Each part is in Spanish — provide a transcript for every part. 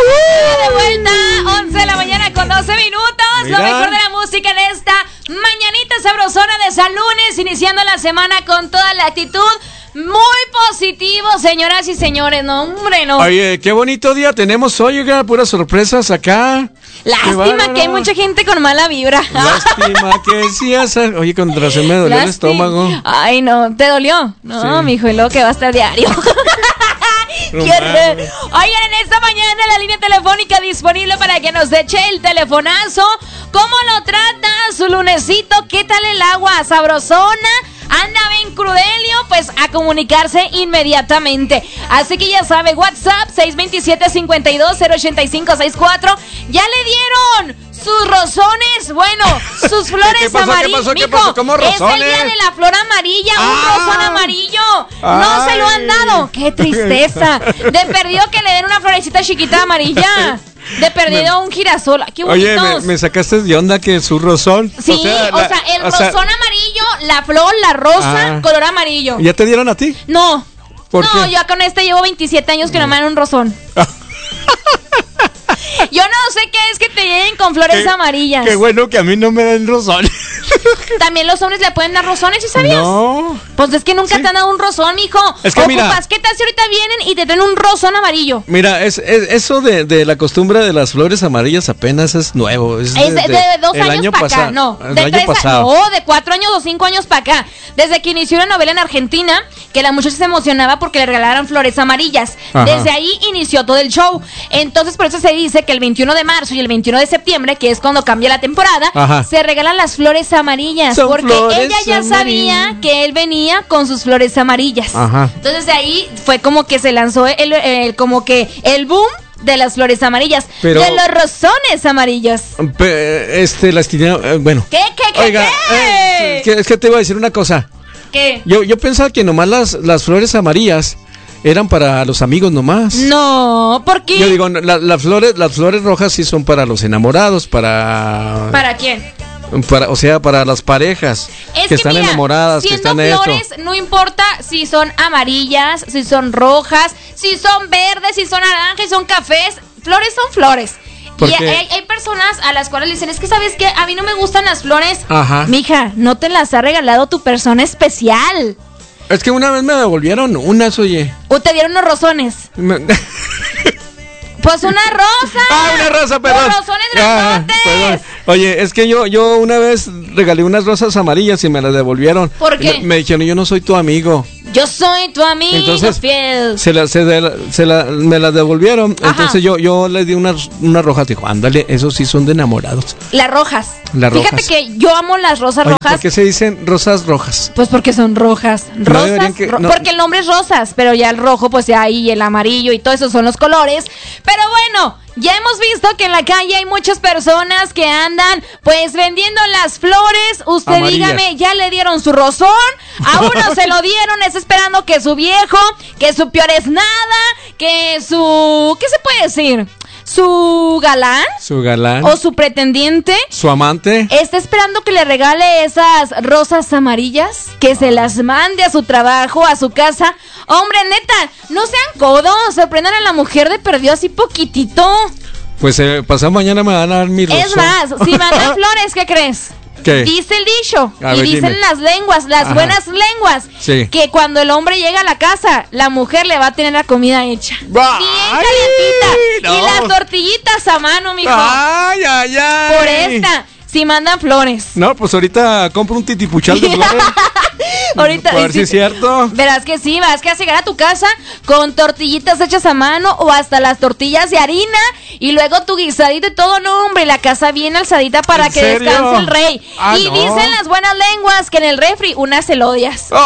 De vuelta, 11 de la mañana con 12 minutos. Mira. Lo mejor de la música en esta mañanita sabrosona de San Lunes, iniciando la semana con toda la actitud. Muy positivo, señoras y señores. No, hombre, no. Oye, qué bonito día tenemos hoy, oiga, puras sorpresas acá. Lástima que hay mucha gente con mala vibra. Lástima que sí. Oye, con razón me dolió el estómago. Ay, no, ¿te dolió? No, sí. Mijo, y luego que va a estar diario. ¡Qué horror! Oigan, en esta mañana la línea telefónica disponible para que nos eche el telefonazo. ¿Cómo lo trata su lunesito? ¿Qué tal el agua? ¿Sabrosona? ¿Anda bien crudelio? Pues a comunicarse inmediatamente. Así que ya sabe, WhatsApp 627-52-085-64. ¿Ya le dieron sus rosones? Bueno, sus flores amarillas. ¿Qué pasó? ¿Cómo rosones? Es el día de la flor amarilla, un rosón amarillo. No se lo han dado. ¡Qué tristeza! De perdido que le den una florecita chiquita amarilla. De perdido un girasol. ¡Qué bonitos! Oye, me sacaste de onda que su rosón. Sí, o sea, el rosón amarillo, la flor, la rosa, color amarillo. ¿Ya te dieron a ti? No. No, yo con llevo 27 años que no me dan un rosón. Yo no sé qué es que te lleguen con flores amarillas. Qué bueno que a mí no me den rosones. También los hombres le pueden dar rosones, ¿sí sabías? No. Pues es que nunca te han dado un rosón, mijo. Es que mira, ¿qué tal si ahorita vienen y te traen un rosón amarillo? Mira, eso de la costumbre de las flores amarillas apenas es nuevo. Es de 2 años para acá, no. De 4 años o 5 años para acá. Desde que inició una novela en Argentina, que la muchacha se emocionaba porque le regalaran flores amarillas. Ajá. Desde ahí inició todo el show. Entonces, por eso se dice que el 21 de marzo y el 21 de septiembre, que es cuando cambia la temporada, ajá, se regalan las flores amarillas. Son porque ella ya sabía que él venía con sus flores amarillas. Ajá. Entonces, de ahí fue como que se lanzó el boom de las flores amarillas, pero, de los rosones amarillos. Bueno. ¿Qué? Oiga, es que te iba a decir una cosa. ¿Qué? Yo pensaba que nomás las flores amarillas eran para los amigos nomás. No, ¿por qué? Yo digo, las flores rojas sí son para los enamorados, para... ¿Para quién? Para las parejas que están enamoradas, que están flores, no importa si son amarillas, si son rojas, si son verdes, si son naranjas, si son cafés, flores son flores. Y hay personas a las cuales le dicen, es que ¿sabes qué? A mí no me gustan las flores. Ajá. Mija, no te las ha regalado tu persona especial. Es que una vez me devolvieron unas, oye. ¿O te dieron unos rosones? Pues una rosa. Una rosa, perdón. Los rosones grandotes. Oye, es que yo una vez regalé unas rosas amarillas y me las devolvieron. ¿Por qué? Me dijeron, yo no soy tu amigo. Yo soy tu amigo. Entonces, fiel. Me las devolvieron. Ajá. Entonces yo les di unas rojas. Dijo, ándale, esos sí son de enamorados. Las rojas. Fíjate que yo amo las rosas rojas. ¿Por qué se dicen rosas rojas? Pues porque son rojas. Porque el nombre es rosas, pero ya el rojo, pues ya ahí el amarillo y todo eso son los colores. Pero bueno, ya hemos visto que en la calle hay muchas personas que andan pues vendiendo las flores. Usted amarillas. Dígame, ¿ya le dieron su rosón? A uno se lo dieron, está esperando que su viejo, que su peor es nada, que su... ¿qué se puede decir? Su galán o su pretendiente, su amante, está esperando que le regale esas rosas amarillas, que se las mande a su trabajo, a su casa. Hombre, neta, no sean codos, sorprendan a la mujer de perdido así poquitito. Pues pasado mañana me van a dar mi rosón. Es más, si mandan flores, ¿qué crees? ¿Qué? Dice el dicho, y dicen las lenguas, las buenas lenguas, sí, que cuando el hombre llega a la casa, la mujer le va a tener la comida hecha. Bien calientita. No. Y las tortillitas a mano, mijo. Ay. Por esta, si mandan flores. No, pues ahorita compro un titipuchal de flores. Ahorita, a ver si es cierto. Verás que sí, vas a llegar a tu casa con tortillitas hechas a mano o hasta las tortillas de harina y luego tu guisadito y todo, no hombre, la casa bien alzadita para que descanse el rey. Dicen las buenas lenguas que en el refri unas elodias. Eso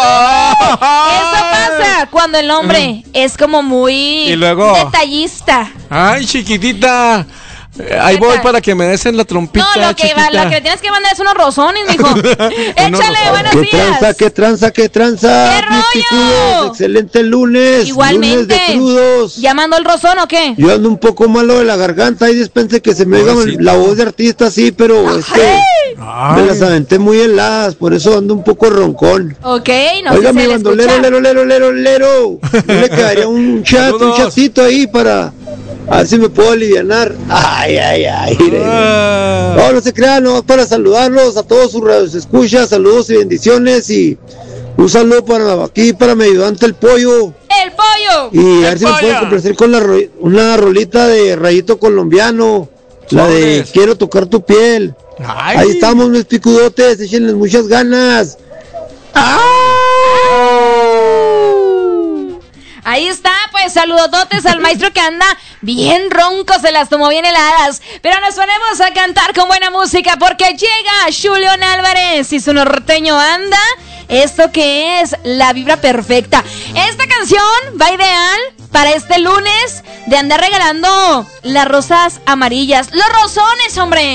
pasa cuando el hombre es como muy detallista. Ay, chiquitita. Ahí voy para que me des en la trompita. No, lo que tienes que mandar es unos rosones, mijo. Échale, buenos días. ¿Qué tranza? ¿Qué rollo? Excelente lunes. Igualmente. Lunes de crudos. ¿Ya mandó el rosón o qué? Yo ando un poco malo de la garganta. Ahí dispense que se me oiga la voz de artista, sí, pero es que me las aventé muy heladas. Por eso ando un poco roncón. Ok, no. Oiga, mi bandolero, lero. ¿No le quedaría un chatito ahí para A ver si me puedo alivianar. Ay. No se crean, no, para saludarlos a todos sus radioescuchas, saludos y bendiciones, y un saludo para mi ayudante el pollo. ¡El pollo! Y a ver si me pueden complacer con una rolita de Rayito Colombiano, la de Quiero tocar tu piel. Ay. Ahí estamos, mis picudotes, échenles muchas ganas. Ahí está, pues saludototes al maestro que anda bien ronco, se las tomó bien heladas. Pero nos ponemos a cantar con buena música porque llega Julián Álvarez y su norteño anda. Esto que es la vibra perfecta. Esta canción va ideal para este lunes de andar regalando las rosas amarillas. Los rosones, hombre.